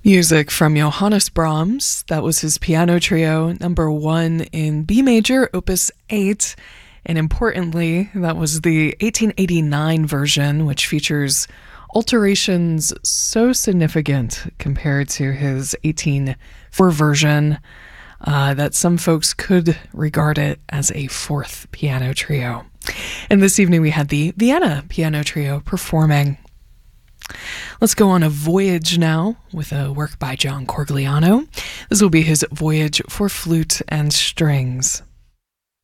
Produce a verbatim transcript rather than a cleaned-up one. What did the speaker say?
Music from Johannes Brahms. That was his piano trio, number one in B major, opus eight. And importantly, that was the eighteen eighty-nine version, which features alterations so significant compared to his eighteen four version uh, that some folks could regard it as a fourth piano trio. And this evening we had the Vienna Piano Trio performing. Let's go on a voyage now with a work by John Corgliano. This will be his Voyage for Flute and Strings.